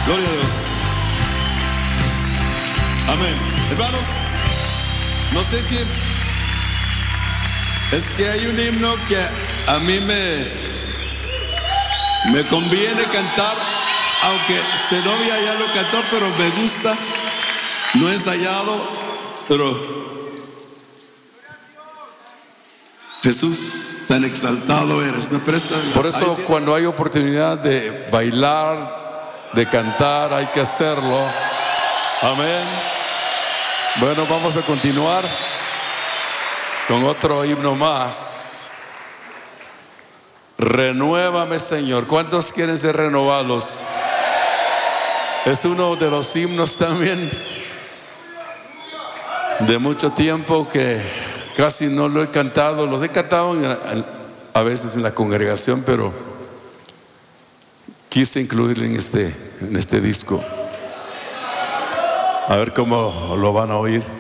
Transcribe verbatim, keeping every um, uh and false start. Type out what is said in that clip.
Gloria a Dios. Amén. Hermanos, no sé si es que hay un himno que a mí me, me conviene cantar, aunque Zenobia ya lo cantó, pero me gusta. No he ensayado, pero Jesús, tan exaltado eres. ¿Me prestan? Por eso cuando hay oportunidad de bailar, de cantar, hay que hacerlo. Amén. Bueno, vamos a continuar con otro himno más. Renuévame, Señor. ¿Cuántos quieren ser renovados? Es uno de los himnos también de mucho tiempo que casi no lo he cantado. Los he cantado a veces en la congregación, pero quise incluirlo en este, en este disco. A ver cómo lo van a oír.